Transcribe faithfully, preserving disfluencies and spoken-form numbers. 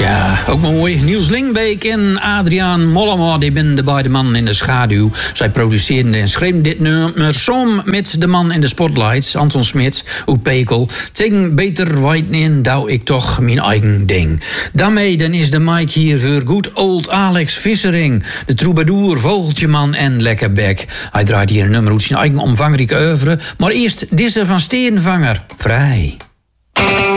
Ja, ook mooi. Niels Lingbeek en Adriaan Mollema, die zijn de beide mannen in de schaduw. Zij produceerden en schreven dit nummer samen met de man in de spotlights, Anton Smit, uit Pekel. Tegen beter weten douw ik toch mijn eigen ding. Daarmee dan is de mic hier voor good old Alex Vissering, de troubadour, vogeltjeman en lekkerbek. Hij draait hier een nummer uit zijn eigen omvangrijke oeuvre, maar eerst deze van Steenvanger, Vrij.